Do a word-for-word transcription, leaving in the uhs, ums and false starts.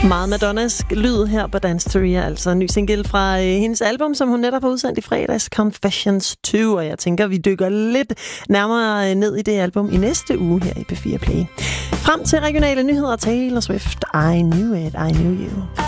Meget Madonnas lyd her på Dance Theory, altså en ny single fra øh, hendes album, som hun netop har udsendt i fredags, Confessions to, og jeg tænker, vi dykker lidt nærmere ned i det album i næste uge her i P fire Play. Frem til regionale nyheder, Taylor Swift, I Knew It, I Knew You.